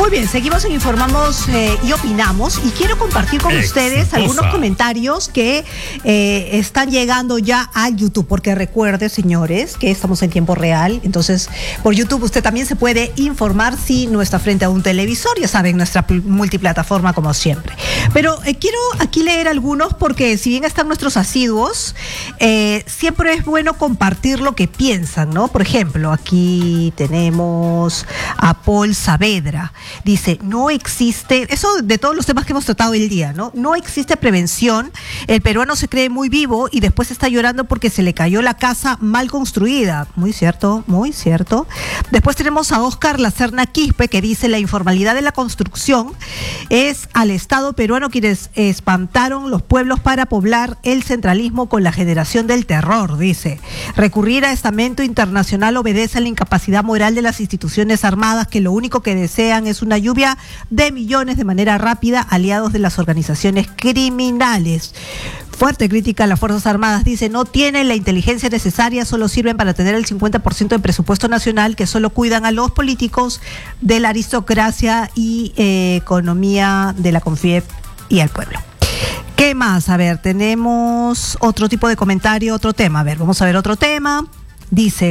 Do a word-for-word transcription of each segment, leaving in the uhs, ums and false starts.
Muy bien, seguimos en Informamos eh, y Opinamos, y quiero compartir con Exitosa. ustedes algunos comentarios que eh, están llegando ya a YouTube, porque recuerde, señores, que estamos en tiempo real. Entonces, por YouTube usted también se puede informar si no está frente a un televisor, ya saben, nuestra multiplataforma como siempre. Pero eh, quiero aquí leer algunos, porque si bien están nuestros asiduos, eh, siempre es bueno compartir lo que piensan, ¿no? Por ejemplo, aquí tenemos a Paul Saavedra. Dice, no existe, eso de todos los temas que hemos tratado el día, ¿no? No existe prevención, el peruano se cree muy vivo y después está llorando porque se le cayó la casa mal construida. Muy cierto, muy cierto. Después tenemos a Óscar Lacerna Quispe, que dice, la informalidad de la construcción es al Estado peruano quienes espantaron los pueblos para poblar el centralismo con la generación del terror, dice. Recurrir a estamento internacional obedece a la incapacidad moral de las instituciones armadas, que lo único que desean es una lluvia de millones de manera rápida, aliados de las organizaciones criminales. Fuerte crítica a las Fuerzas Armadas, dice, no tienen la inteligencia necesaria, solo sirven para tener el cincuenta por ciento del presupuesto nacional, que solo cuidan a los políticos, de la aristocracia y eh, economía de la CONFIEP y al pueblo. ¿Qué más? A ver, tenemos otro tipo de comentario, otro tema. A ver, vamos a ver otro tema. Dice...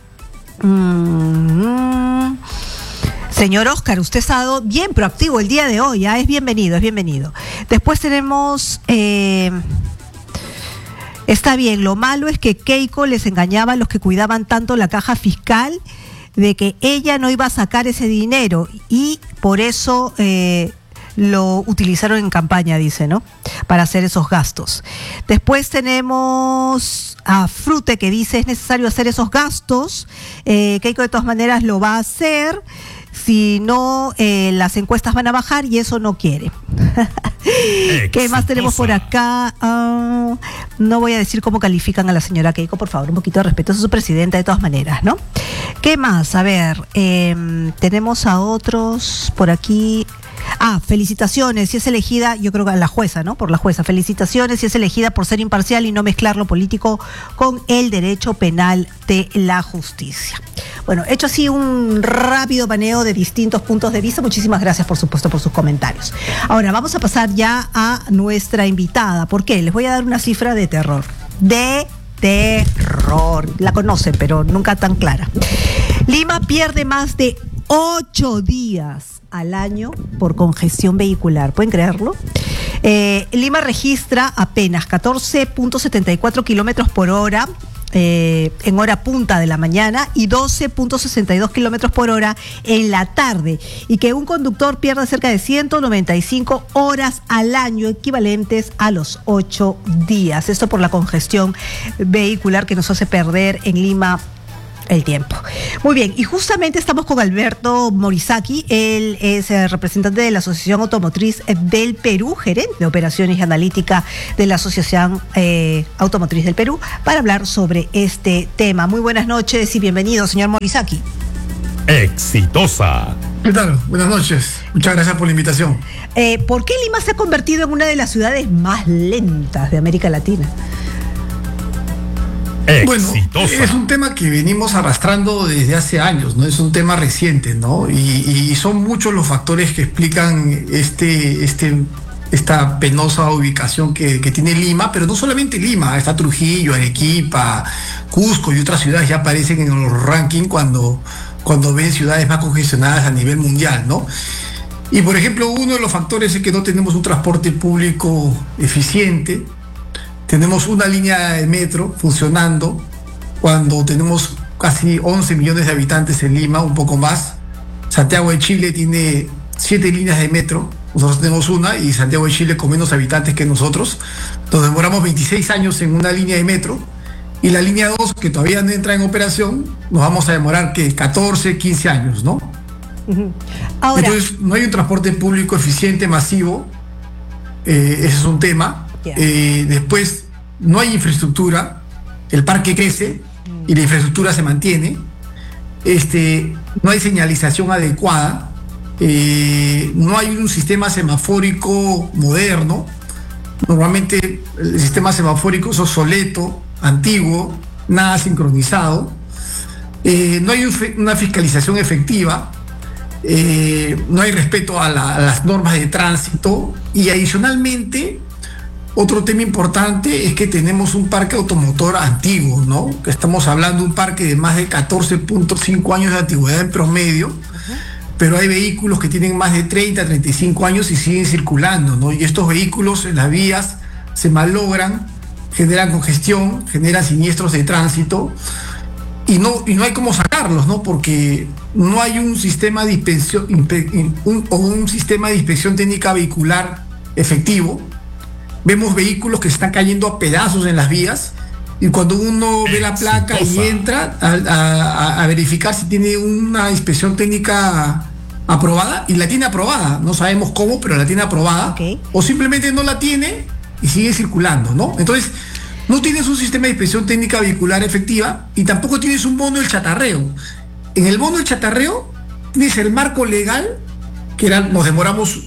Mmm, señor Óscar, usted ha estado bien proactivo el día de hoy, ¿eh? Es bienvenido, es bienvenido. Después tenemos, eh, está bien, lo malo es que Keiko les engañaba a los que cuidaban tanto la caja fiscal de que ella no iba a sacar ese dinero y por eso eh, lo utilizaron en campaña, dice, ¿no? Para hacer esos gastos. Después tenemos a Frute, que dice, es necesario hacer esos gastos. Eh, Keiko de todas maneras lo va a hacer. Si no, eh, las encuestas van a bajar y eso no quiere. ¿Qué más tenemos por acá? Uh, no voy a decir cómo califican a la señora Keiko, por favor, un poquito de respeto a su presidenta de todas maneras, ¿no? ¿Qué más? A ver, eh, tenemos a otros por aquí. Ah, felicitaciones, si es elegida, yo creo que a la jueza, ¿no? Por la jueza, felicitaciones si es elegida por ser imparcial y no mezclar lo político con el derecho penal de la justicia. Bueno, hecho así un rápido paneo de distintos puntos de vista, muchísimas gracias por supuesto por sus comentarios. Ahora vamos a pasar ya a nuestra invitada. ¿Por qué? Les voy a dar una cifra de terror. De terror. La conocen, pero nunca tan clara. Lima pierde más de ocho días al año por congestión vehicular. ¿Pueden creerlo? Eh, Lima registra apenas catorce punto setenta y cuatro kilómetros por hora eh, en hora punta de la mañana y doce punto sesenta y dos kilómetros por hora en la tarde, y que un conductor pierde cerca de ciento noventa y cinco horas al año, equivalentes a los ocho días. Esto por la congestión vehicular que nos hace perder en Lima el tiempo. Muy bien, y justamente estamos con Alberto Morizaki. Él es el representante de la Asociación Automotriz del Perú, gerente de operaciones y analítica de la Asociación eh, Automotriz del Perú, para hablar sobre este tema. Muy buenas noches y bienvenido, señor Morizaki. Exitosa. ¿Qué tal? Buenas noches. Muchas gracias por la invitación. Eh, ¿Por qué Lima se ha convertido en una de las ciudades más lentas de América Latina? Bueno, es un tema que venimos arrastrando desde hace años, ¿no? Es un tema reciente, ¿no? Y, y son muchos los factores que explican este, este, esta penosa ubicación que, que tiene Lima, pero no solamente Lima, está Trujillo, Arequipa, Cusco y otras ciudades ya aparecen en los rankings cuando, cuando ven ciudades más congestionadas a nivel mundial, ¿no? Y por ejemplo, uno de los factores es que no tenemos un transporte público eficiente. Tenemos una línea de metro funcionando cuando tenemos casi once millones de habitantes en Lima, un poco más. Santiago de Chile tiene siete líneas de metro, nosotros tenemos una, y Santiago de Chile con menos habitantes que nosotros. Nos demoramos veintiséis años en una línea de metro, y la línea dos, que todavía no entra en operación, nos vamos a demorar que catorce, quince años, ¿no? Uh-huh. Ahora, entonces, no hay un transporte público eficiente, masivo, eh, ese es un tema. Yeah. Eh, después, no hay infraestructura, el parque crece y la infraestructura se mantiene, este, no hay señalización adecuada, eh, no hay un sistema semafórico moderno. Normalmente el sistema semafórico es obsoleto, antiguo, nada sincronizado, eh, no hay un, una fiscalización efectiva. eh, no hay respeto a, la, a las normas de tránsito, y adicionalmente otro tema importante es que tenemos un parque automotor antiguo, ¿no? Que estamos hablando de un parque de más de catorce punto cinco años de antigüedad en promedio, uh-huh. Pero hay vehículos que tienen más de treinta, treinta y cinco años y siguen circulando, ¿no? Y estos vehículos en las vías se malogran, generan congestión, generan siniestros de tránsito, y no, y no hay cómo sacarlos, ¿no? Porque no hay un sistema de inspección, un, o un sistema de inspección técnica vehicular efectivo. Vemos vehículos que están cayendo a pedazos en las vías, y cuando uno ve la placa Exitosa. y entra a, a, a verificar si tiene una inspección técnica aprobada, y la tiene aprobada, no sabemos cómo, pero la tiene aprobada, okay. O simplemente no la tiene y sigue circulando, ¿no? Entonces, no tienes un sistema de inspección técnica vehicular efectiva, y tampoco tienes un bono del chatarreo. En el bono del chatarreo tienes el marco legal, que era, nos demoramos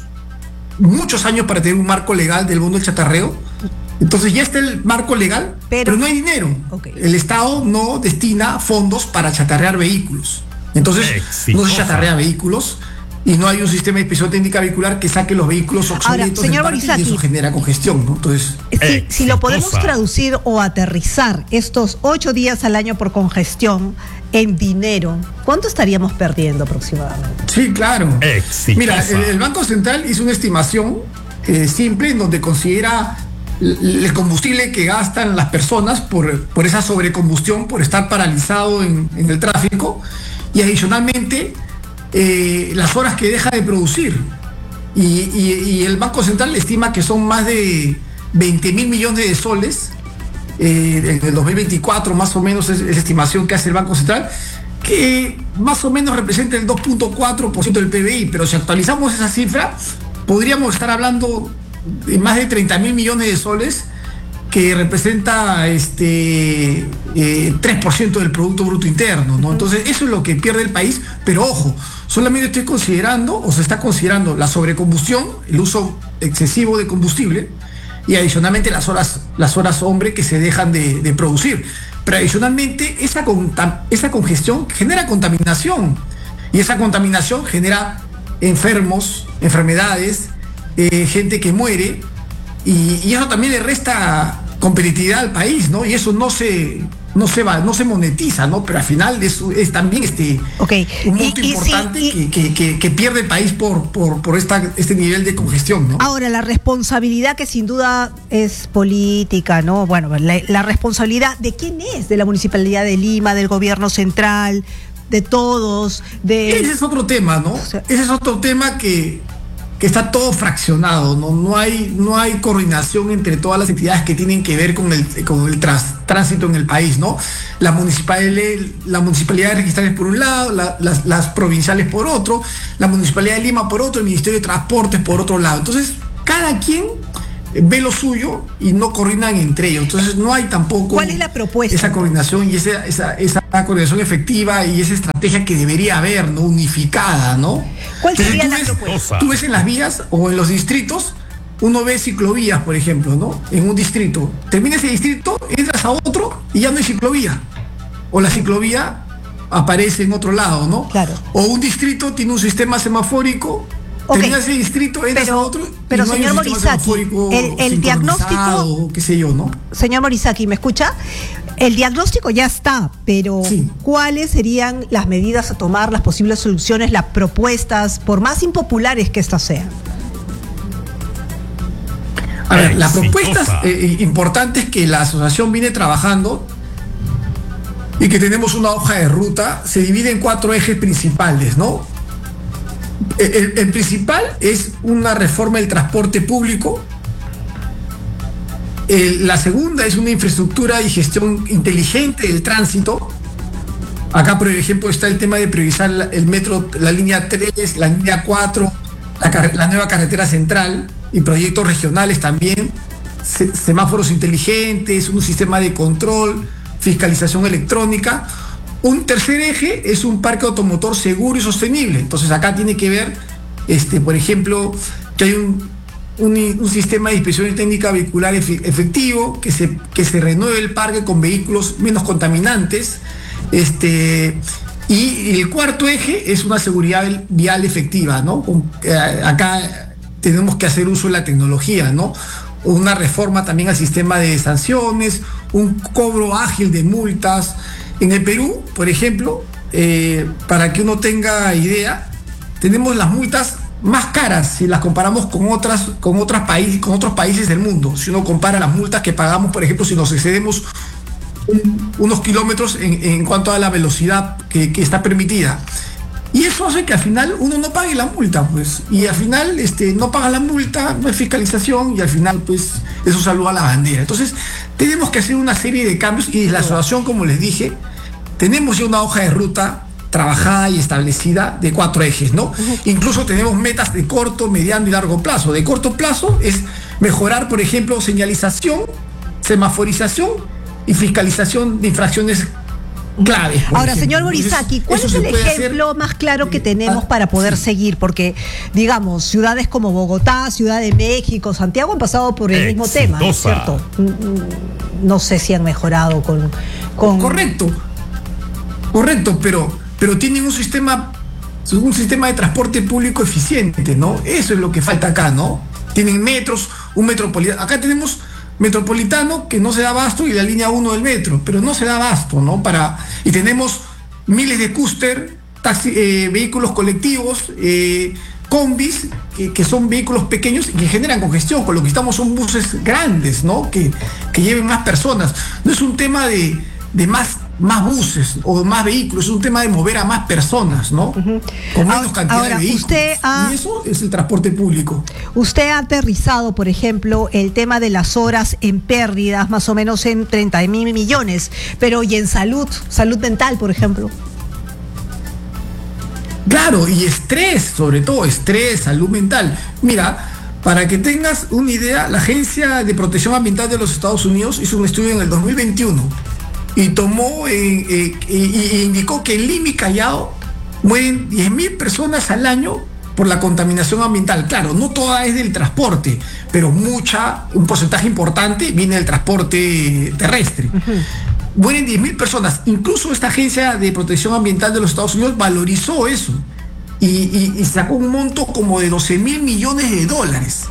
muchos años para tener un marco legal del bono del chatarreo. Entonces ya está el marco legal, pero, pero no hay dinero. Okay. El Estado no destina fondos para chatarrear vehículos. Entonces Exitosa. no se chatarrea vehículos, y no hay un sistema de inspección técnica vehicular que saque los vehículos obsoletos. Ahora, señor Morizaki, y eso genera congestión, ¿no? Entonces, si, si lo podemos traducir o aterrizar estos ocho días al año por congestión en dinero, ¿cuánto estaríamos perdiendo aproximadamente? Sí, claro. Exitosa. Mira, el, el Banco Central hizo una estimación eh, simple, en donde considera el, el combustible que gastan las personas por, por esa sobrecombustión, por estar paralizado en, en el tráfico, y adicionalmente eh, las horas que deja de producir. Y, y, y el Banco Central estima que son más de veinte mil millones de soles. Eh, en el dos mil veinticuatro más o menos es, es la estimación que hace el Banco Central, que más o menos representa el dos punto cuatro por ciento del P B I, pero si actualizamos esa cifra, podríamos estar hablando de más de treinta mil millones de soles, que representa este eh, tres por ciento del Producto Bruto Interno, ¿no? Entonces eso es lo que pierde el país, pero ojo, solamente estoy considerando, o se está considerando, la sobrecombustión, el uso excesivo de combustible, y adicionalmente las horas, las horas hombre que se dejan de, de producir. Pero adicionalmente esa, esa congestión genera contaminación, y esa contaminación genera enfermos, enfermedades, eh, gente que muere, y, y eso también le resta competitividad al país, ¿no? Y eso no se no se va, no se monetiza, ¿no? Pero al final es, es también este okay. un monto y, importante y, y, que, que, que pierde el país por, por, por esta, este nivel de congestión, ¿no? Ahora, la responsabilidad, que sin duda es política, ¿no? Bueno, la, la responsabilidad ¿de quién es? De la Municipalidad de Lima, del gobierno central, de todos, de... Ese es otro tema, ¿no? O sea, ese es otro tema que que está todo fraccionado, ¿no? No hay, no hay coordinación entre todas las entidades que tienen que ver con el, con el trans, tránsito en el país, ¿no? La municipalidad, la municipalidad registrales por un lado, la, las, las provinciales por otro, la Municipalidad de Lima por otro, el Ministerio de Transportes por otro lado. Entonces, cada quien ve lo suyo y no coordinan entre ellos. Entonces no hay tampoco... ¿Cuál es la propuesta? Esa coordinación y esa, esa, esa coordinación efectiva y esa estrategia que debería haber, ¿no? Unificada, ¿no? ¿Cuál sería la ves, propuesta? Tú ves en las vías o en los distritos, uno ve ciclovías, por ejemplo, ¿no? En un distrito. Termina ese distrito, entras a otro y ya no hay ciclovía. O la ciclovía aparece en otro lado, ¿no? Claro. O un distrito tiene un sistema semafórico. Okay. Termina ese distrito, entras pero, a otro, pero y no señor Morizaki, el, el diagnóstico, qué sé yo, ¿no? Señor Morizaki, ¿me escucha? El diagnóstico ya está, pero sí. ¿Cuáles serían las medidas a tomar, las posibles soluciones, las propuestas, por más impopulares que estas sean? A ver, las propuestas eh, importantes que la asociación viene trabajando y que tenemos una hoja de ruta, se divide en cuatro ejes principales, ¿no? El, el principal es una reforma del transporte público. El, la segunda es una infraestructura y gestión inteligente del tránsito. Acá, por ejemplo, está el tema de priorizar la, el metro, la línea tres, la línea cuatro, la, la nueva carretera central y proyectos regionales también, se, semáforos inteligentes, un sistema de control, fiscalización electrónica. Un tercer eje es un parque automotor seguro y sostenible. Entonces acá tiene que ver, este, por ejemplo, que hay un, un, un sistema de inspección técnica vehicular efectivo, que se, que se renueve el parque con vehículos menos contaminantes, este, Y el cuarto eje es una seguridad vial efectiva, ¿no? Acá tenemos que hacer uso de la tecnología, ¿no? Una reforma también al sistema de sanciones, un cobro ágil de multas. En el Perú, por ejemplo, eh, para que uno tenga idea, tenemos las multas más caras si las comparamos con otras, con otras países, con otros países del mundo. Si uno compara las multas que pagamos, por ejemplo, si nos excedemos un, unos kilómetros en, en cuanto a la velocidad que, que está permitida. Y eso hace que al final uno no pague la multa, pues. Y al final este, no paga la multa, no hay fiscalización y al final, pues, eso saluda a la bandera. Entonces, tenemos que hacer una serie de cambios y la asociación, como les dije, tenemos ya una hoja de ruta trabajada y establecida de cuatro ejes, ¿no? Uh-huh. Incluso tenemos metas de corto, mediano y largo plazo. De corto plazo es mejorar, por ejemplo, señalización, semaforización y fiscalización de infracciones claves. Ahora, ejemplo. señor Morizaki, ¿cuál Eso es el ejemplo hacer? más claro que tenemos ah, para poder sí. seguir? Porque, digamos, ciudades como Bogotá, Ciudad de México, Santiago han pasado por el Exitosa. mismo tema, ¿no es cierto? No sé si han mejorado con... con... Correcto, correcto, pero... pero tienen un sistema, un sistema de transporte público eficiente, ¿no? Eso es lo que falta acá, ¿no? Tienen metros, un metropolitano. Acá tenemos metropolitano que no se da abasto y la línea uno del metro, pero no se da abasto, ¿no? Para, y tenemos miles de cúster, taxi, eh, vehículos colectivos, eh, combis, que, que son vehículos pequeños y que generan congestión. Con lo que estamos son buses grandes, ¿no? Que, que lleven más personas. No es un tema de, de más más buses o más vehículos, es un tema de mover a más personas, ¿no? Uh-huh. Con menos ahora, cantidad ahora, de vehículos. Usted ha, y eso es el transporte público. Usted ha aterrizado, por ejemplo, el tema de las horas en pérdidas, más o menos en treinta mil millones, pero ¿y en salud? Salud mental, por ejemplo. Claro, y estrés, sobre todo, estrés, salud mental. Mira, para que tengas una idea, la Agencia de Protección Ambiental de los Estados Unidos hizo un estudio en el dos mil veintiuno y tomó eh, eh, y, y indicó que en Lima y Callao mueren diez mil personas al año por la contaminación ambiental. Claro, no toda es del transporte, pero mucha, un porcentaje importante viene del transporte terrestre. Uh-huh. Mueren diez mil personas. Incluso esta Agencia de Protección Ambiental de los Estados Unidos valorizó eso y, y, y sacó un monto como de doce mil millones de dólares.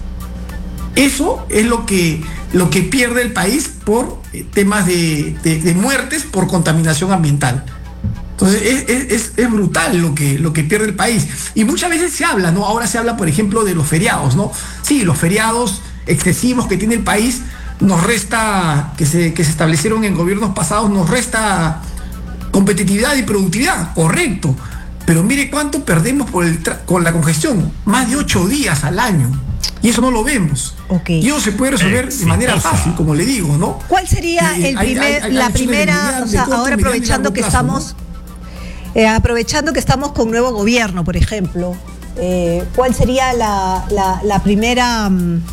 Eso es lo que, lo que pierde el país por temas de, de, de muertes por contaminación ambiental. Entonces es, es, es brutal lo que, lo que pierde el país. Y muchas veces se habla, ¿no? Ahora se habla, por ejemplo, de los feriados, ¿no? Sí, los feriados excesivos que tiene el país nos resta, que se, que se establecieron en gobiernos pasados, nos resta competitividad y productividad, correcto. Pero mire cuánto perdemos por el tra- con la congestión, más de ocho días al año. Y eso no lo vemos. Okay. Y eso se puede resolver Exitosa. de manera fácil, como le digo, ¿no? ¿Cuál sería eh, el primer, hay, hay, hay la primera, o sea, corto, ahora aprovechando que plazo, estamos, ¿no? eh, aprovechando que estamos con nuevo gobierno, por ejemplo, eh, ¿cuál sería la, la, la primera um,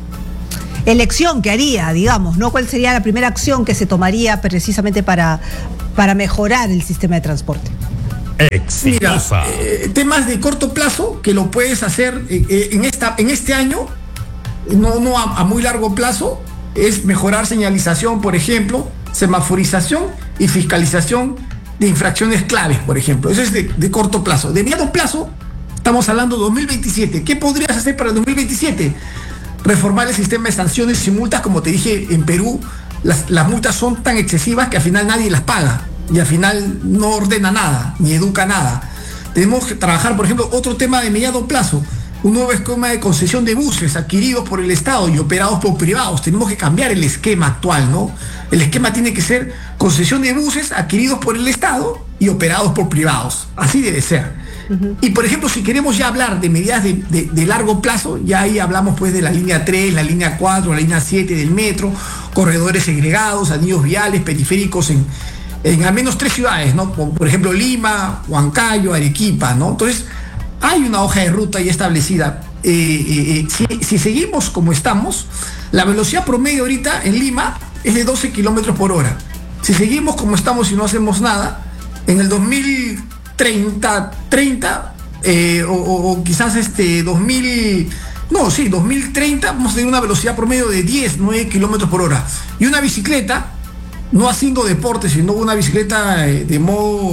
elección que haría, digamos, ¿no? ¿Cuál sería la primera acción que se tomaría precisamente para, para mejorar el sistema de transporte? Exitosa. Mira, eh, temas de corto plazo que lo puedes hacer eh, eh, en esta en este año, no, no a, a muy largo plazo, es mejorar señalización, por ejemplo, semaforización y fiscalización de infracciones claves, por ejemplo. Eso es de, de corto plazo. De mediano plazo, estamos hablando de dos mil veintisiete. ¿Qué podrías hacer para el dos mil veintisiete? Reformar el sistema de sanciones y multas. Como te dije, en Perú las, las multas son tan excesivas que al final nadie las paga. Y al final no ordena nada, ni educa nada. Tenemos que trabajar, por ejemplo, otro tema de mediano plazo, un nuevo esquema de concesión de buses adquiridos por el Estado y operados por privados. Tenemos que cambiar el esquema actual, ¿no? El esquema tiene que ser concesión de buses adquiridos por el Estado y operados por privados. Así debe ser. Uh-huh. Y, por ejemplo, si queremos ya hablar de medidas de, de, de largo plazo, ya ahí hablamos pues de la línea tres, la línea cuatro, la línea siete del metro, corredores segregados, anillos viales, periféricos en... en al menos tres ciudades, ¿no? Por ejemplo, Lima, Huancayo, Arequipa, ¿no? Entonces, hay una hoja de ruta ya establecida. Eh, eh, eh, si, si seguimos como estamos, la velocidad promedio ahorita en Lima es de doce kilómetros por hora. Si seguimos como estamos y no hacemos nada, en el dos mil treinta, treinta eh, o, o, o quizás este dos mil... No, sí, dos mil treinta vamos a tener una velocidad promedio de diez, nueve kilómetros por hora. Y una bicicleta, no haciendo deporte, sino una bicicleta de modo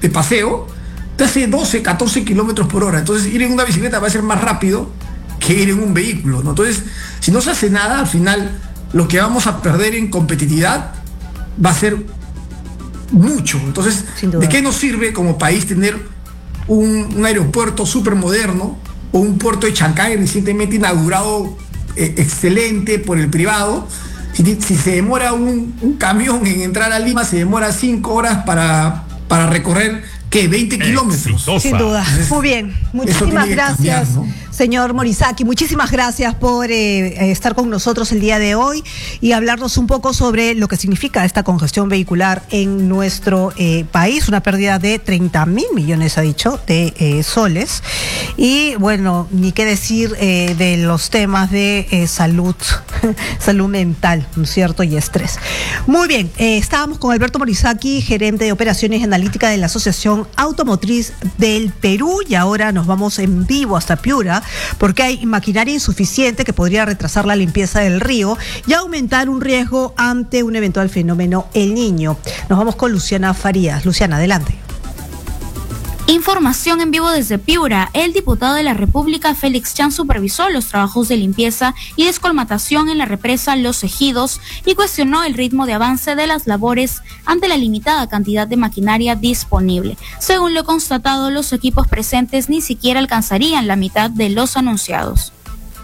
de paseo te hace doce, catorce kilómetros por hora. Entonces ir en una bicicleta va a ser más rápido que ir en un vehículo, ¿no? Entonces, si no se hace nada, al final lo que vamos a perder en competitividad va a ser mucho. Entonces, ¿de qué nos sirve como país tener un, un aeropuerto súper moderno o un puerto de Chancay recientemente inaugurado, eh, excelente por el privado? Si, si se demora un, un camión en entrar a Lima, se demora cinco horas para, para recorrer, ¿qué? veinte kilómetros. Sin duda. Muy bien. Muchísimas gracias, cambiar, ¿no? Señor Morizaki. Muchísimas gracias por eh, estar con nosotros el día de hoy y hablarnos un poco sobre lo que significa esta congestión vehicular en nuestro eh, país. Una pérdida de treinta mil millones, ha dicho, de eh, soles. Y bueno, ni qué decir eh, de los temas de eh, salud, salud mental, ¿no es cierto? Y estrés. Muy bien. Eh, estábamos con Alberto Morizaki, gerente de operaciones y analítica de la Asociación Automotriz del Perú, y ahora nos vamos en vivo hasta Piura porque hay maquinaria insuficiente que podría retrasar la limpieza del río y aumentar un riesgo ante un eventual fenómeno El Niño. Nos vamos con Luciana Farías. Luciana, adelante. Información en vivo desde Piura. El diputado de la República, Félix Chan, supervisó los trabajos de limpieza y descolmatación en la represa Los Ejidos y cuestionó el ritmo de avance de las labores ante la limitada cantidad de maquinaria disponible. Según lo constatado, los equipos presentes ni siquiera alcanzarían la mitad de los anunciados.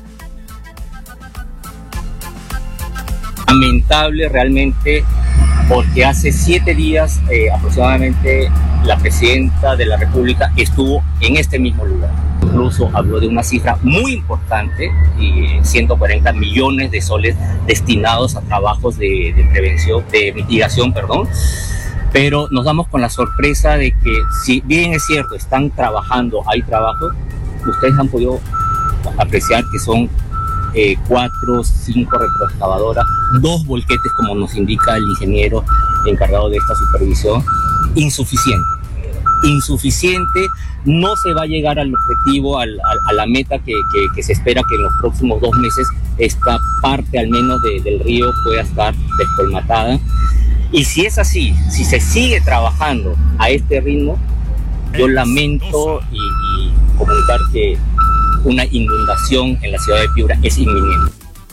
Lamentable realmente, porque hace siete días eh, aproximadamente la presidenta de la República estuvo en este mismo lugar. Incluso habló de una cifra muy importante, y ciento cuarenta millones de soles destinados a trabajos de, de prevención, de mitigación, perdón. Pero nos damos con la sorpresa de que, si bien es cierto, están trabajando, hay trabajo, ustedes han podido apreciar que son eh, cuatro, cinco retroexcavadoras, dos volquetes, como nos indica el ingeniero encargado de esta supervisión. Insuficiente, insuficiente, no se va a llegar al objetivo, al, al, a la meta que, que, que se espera que en los próximos dos meses esta parte al menos de, del río pueda estar descolmatada. Y si es así, si se sigue trabajando a este ritmo, yo lamento y, y comunicar que una inundación en la ciudad de Piura es inminente.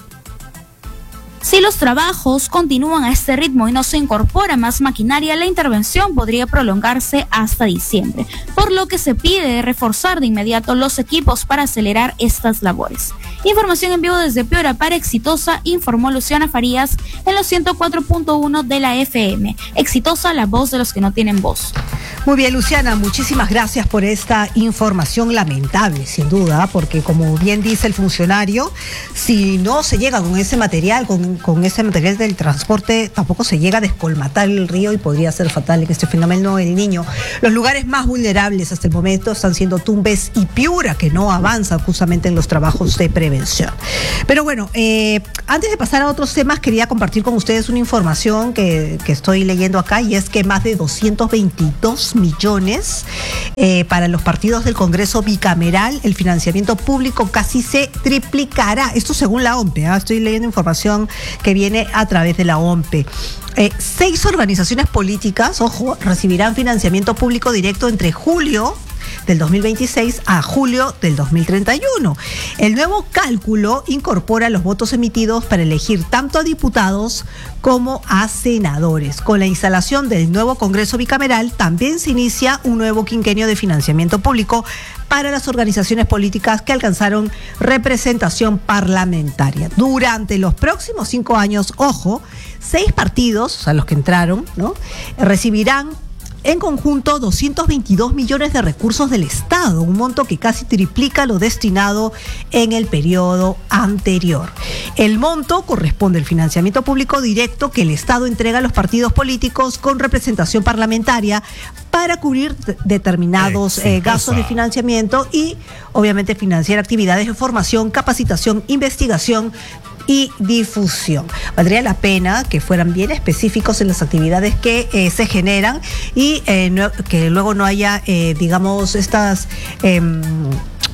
Si los trabajos continúan a este ritmo y no se incorpora más maquinaria, la intervención podría prolongarse hasta diciembre, por lo que se pide reforzar de inmediato los equipos para acelerar estas labores. Información en vivo desde Piura para Exitosa, informó Luciana Farías en los ciento cuatro punto uno de la F M. Exitosa, la voz de los que no tienen voz. Muy bien, Luciana, muchísimas gracias por esta información lamentable, sin duda, porque como bien dice el funcionario, si no se llega con ese material, con, con ese material del transporte, tampoco se llega a descolmatar el río y podría ser fatal en este fenómeno del Niño. Los lugares más vulnerables hasta el momento están siendo Tumbes y Piura, que no avanzan justamente en los trabajos de prevención. Pero bueno, eh, antes de pasar a otros temas, quería compartir con ustedes una información que, que estoy leyendo acá, y es que más de doscientos veintidós millones eh, para los partidos del Congreso bicameral, el financiamiento público casi se triplicará. Esto según la O M P E, ¿eh? Estoy leyendo información que viene a través de la O M P E. Eh, seis organizaciones políticas, ojo, recibirán financiamiento público directo entre julio del dos mil veintiséis a julio del dos mil treinta y uno. El nuevo cálculo incorpora los votos emitidos para elegir tanto a diputados como a senadores. Con la instalación del nuevo Congreso bicameral también se inicia un nuevo quinquenio de financiamiento público para las organizaciones políticas que alcanzaron representación parlamentaria. Durante los próximos cinco años, ojo, seis partidos, o sea, los que entraron, ¿no?, recibirán en conjunto doscientos veintidós millones de recursos del Estado, un monto que casi triplica lo destinado en el periodo anterior. El monto corresponde al financiamiento público directo que el Estado entrega a los partidos políticos con representación parlamentaria para cubrir determinados eh, gastos de financiamiento y, obviamente, financiar actividades de formación, capacitación, investigación y difusión. Valdría la pena que fueran bien específicos en las actividades que eh, se generan y eh, no, que luego no haya, eh, digamos, estas... Eh,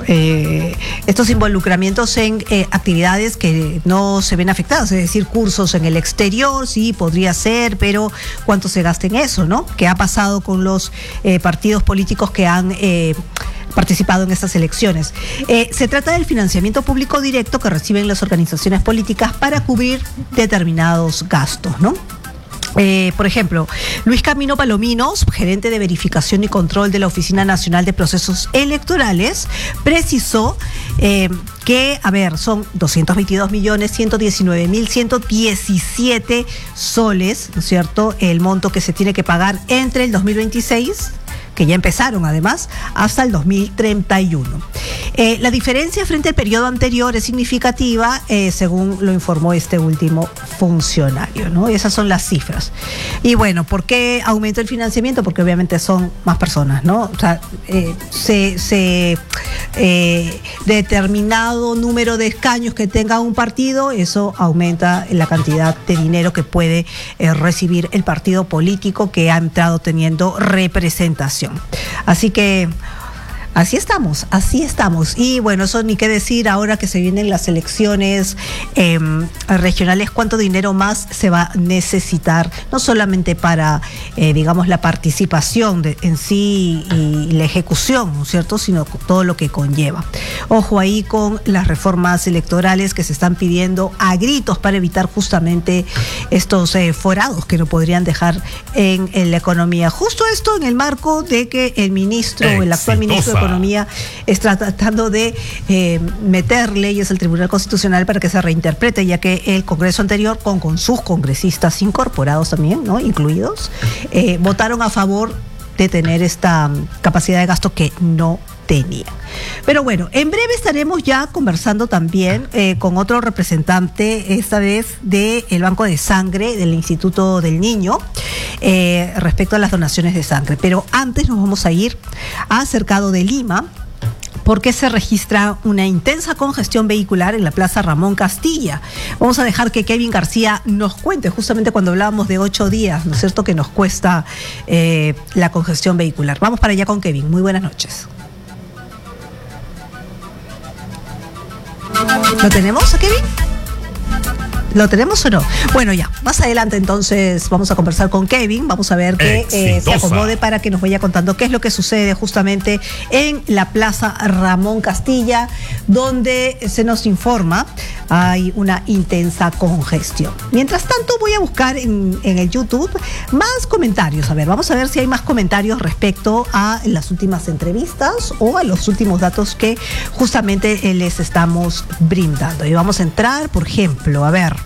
eh, estos involucramientos en eh, actividades que no se ven afectadas, es decir, cursos en el exterior, sí, podría ser, pero ¿cuánto se gasta en eso, no? ¿Qué ha pasado con los eh, partidos políticos que han eh, participado en estas elecciones? Eh, se trata del financiamiento público directo que reciben las organizaciones políticas para cubrir determinados gastos, ¿no? Eh, por ejemplo, Luis Camino Palominos, gerente de verificación y control de la Oficina Nacional de Procesos Electorales, precisó eh, que, a ver, son doscientos veintidós millones ciento diecinueve mil ciento diecisiete soles, ¿no es cierto?, el monto que se tiene que pagar entre el dos mil veintiséis, que ya empezaron además, hasta el dos mil treinta y uno. Eh, la diferencia frente al periodo anterior es significativa, eh, según lo informó este último funcionario, ¿no? Esas son las cifras. Y bueno, ¿por qué aumentó el financiamiento? Porque obviamente son más personas, ¿no? O sea, eh, se, se eh, determinado número de escaños que tenga un partido, eso aumenta la cantidad de dinero que puede eh, recibir el partido político que ha entrado teniendo representación. Así que así estamos, así estamos. Y bueno, eso ni qué decir ahora que se vienen las elecciones eh, regionales, cuánto dinero más se va a necesitar, no solamente para, eh, digamos, la participación de, en sí y la ejecución, ¿no es cierto?, sino todo lo que conlleva. Ojo ahí con las reformas electorales que se están pidiendo a gritos para evitar justamente estos eh, forados que no podrían dejar en, en la economía. Justo esto en el marco de que el ministro, Exitosa. el actual ministro de Economía está tratando de eh, meter leyes al Tribunal Constitucional para que se reinterprete, ya que el Congreso anterior, con, con sus congresistas incorporados también, ¿no?, incluidos, eh, votaron a favor de tener esta um, capacidad de gasto que no tenía. Pero bueno, en breve estaremos ya conversando también eh, con otro representante, esta vez del Banco de Sangre del Instituto del Niño, eh, respecto a las donaciones de sangre. Pero antes nos vamos a ir a Cercado de Lima, porque se registra una intensa congestión vehicular en la Plaza Ramón Castilla. Vamos a dejar que Kevin García nos cuente, justamente cuando hablábamos de ocho días, ¿no es cierto?, que nos cuesta eh, la congestión vehicular. Vamos para allá con Kevin. Muy buenas noches. ¿Lo tenemos a Kevin? ¿Lo tenemos o no? Bueno, ya, más adelante entonces vamos a conversar con Kevin, vamos a ver que eh, se acomode para que nos vaya contando qué es lo que sucede justamente en la Plaza Ramón Castilla, donde se nos informa hay una intensa congestión. Mientras tanto voy a buscar en, en el YouTube más comentarios. A ver, vamos a ver si hay más comentarios respecto a las últimas entrevistas o a los últimos datos que justamente les estamos brindando. Y vamos a entrar, por ejemplo, a ver.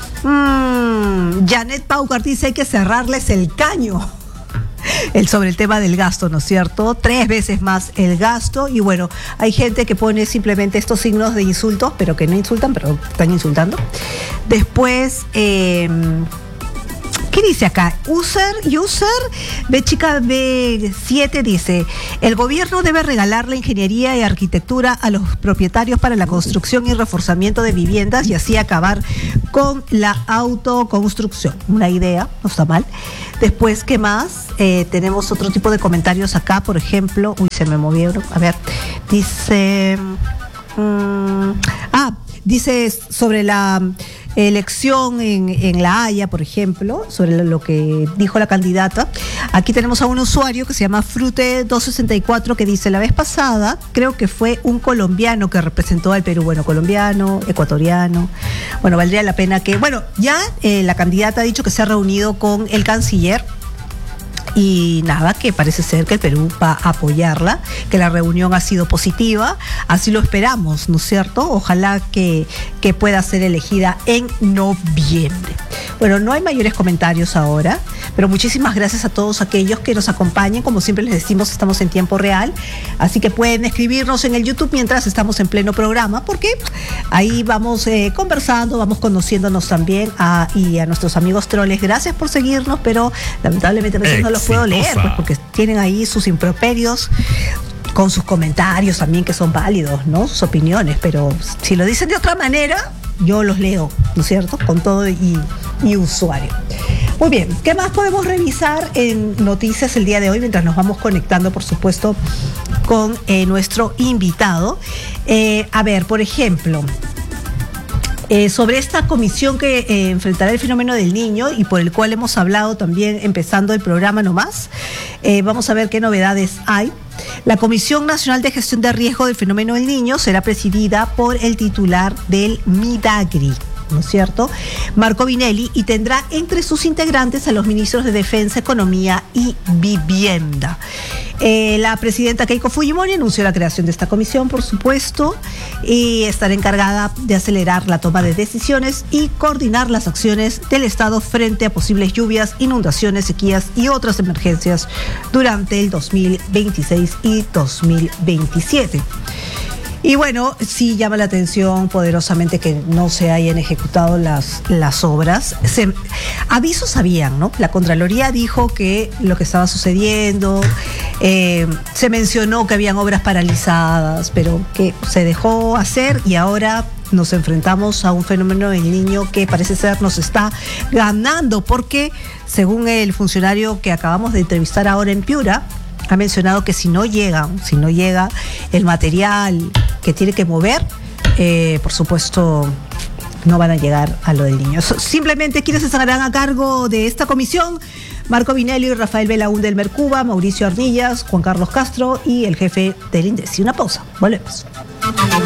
Mm, Janet Paucar dice hay que cerrarles el caño el, sobre el tema del gasto, ¿no es cierto? Tres veces más el gasto. Y bueno, hay gente que pone simplemente estos signos de insultos, pero que no insultan, pero están insultando. Después, eh, ¿qué dice acá? User, user, B chica B siete dice, el gobierno debe regalar la ingeniería y arquitectura a los propietarios para la construcción y reforzamiento de viviendas y así acabar con la autoconstrucción. Una idea, no está mal. Después, ¿qué más? Eh, tenemos otro tipo de comentarios acá, por ejemplo, uy, se me movieron, a ver, dice, mmm, ah, dice sobre la elección en, en La Haya, por ejemplo, sobre lo que dijo la candidata. Aquí tenemos a un usuario que se llama Frute doscientos sesenta y cuatro que dice, la vez pasada creo que fue un colombiano que representó al Perú. Bueno, colombiano, ecuatoriano. Bueno, valdría la pena que, bueno, ya eh, la candidata ha dicho que se ha reunido con el canciller. Y nada, que parece ser que el Perú va a apoyarla, que la reunión ha sido positiva, así lo esperamos, ¿no es cierto? Ojalá que, que pueda ser elegida en noviembre. Bueno, no hay mayores comentarios ahora, pero muchísimas gracias a todos aquellos que nos acompañen. Como siempre les decimos, estamos en tiempo real, así que pueden escribirnos en el YouTube mientras estamos en pleno programa, porque ahí vamos eh, conversando, vamos conociéndonos también a, y a nuestros amigos troles. Gracias por seguirnos, pero lamentablemente a veces no los puedo leer, pues, porque tienen ahí sus improperios con sus comentarios también, que son válidos, ¿no? Sus opiniones, pero si lo dicen de otra manera, yo los leo, ¿no es cierto? Con todo y, y usuario. Muy bien, ¿qué más podemos revisar en noticias el día de hoy mientras nos vamos conectando, por supuesto, con eh, nuestro invitado? Eh, a ver, por ejemplo, eh, sobre esta comisión que eh, enfrentará el fenómeno del niño y por el cual hemos hablado también empezando el programa nomás, eh, vamos a ver qué novedades hay. La Comisión Nacional de Gestión de Riesgo del Fenómeno del Niño será presidida por el titular del MIDAGRI, ¿no es cierto?, Marco Vinelli, y tendrá entre sus integrantes a los ministros de Defensa, Economía y Vivienda. Eh, la presidenta Keiko Fujimori anunció la creación de esta comisión, por supuesto, y estará encargada de acelerar la toma de decisiones y coordinar las acciones del Estado frente a posibles lluvias, inundaciones, sequías y otras emergencias durante el dos mil veintiséis y dos mil veintisiete. Y bueno, sí llama la atención poderosamente que no se hayan ejecutado las, las obras. Se, avisos habían, ¿no? La Contraloría dijo que lo que estaba sucediendo, eh, se mencionó que habían obras paralizadas, pero que se dejó hacer y ahora nos enfrentamos a un fenómeno del niño que parece ser nos está ganando, porque según el funcionario que acabamos de entrevistar ahora en Piura, ha mencionado que si no llega, si no llega el material que tiene que mover, eh, por supuesto, no van a llegar a lo del niño. Simplemente, ¿quiénes estarán a cargo de esta comisión? Marco Vinelli, Rafael Belaúnde del Mercuba, Mauricio Arnillas, Juan Carlos Castro y el jefe del INDECI. Una pausa, volvemos.